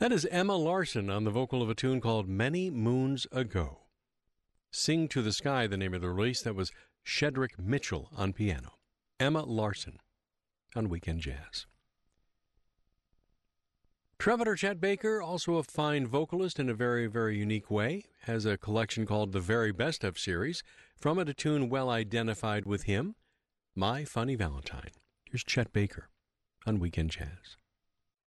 That is Emma Larson on the vocal of a tune called Many Moons Ago. Sing to the Sky, the name of the release. That was Shedrick Mitchell on piano. Emma Larson on Weekend Jazz. Trumpeter Chet Baker, also a fine vocalist in a very, very unique way, has a collection called the Very Best Of series. From it, a tune well identified with him, My Funny Valentine. Here's Chet Baker on Weekend Jazz.